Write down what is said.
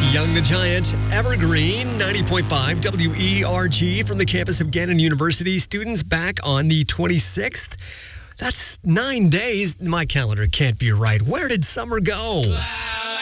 Young the Giant, Evergreen, 90.5 WERG from the campus of Gannon University. Students back on the 26th. That's 9 days. My calendar can't be right. Where did summer go?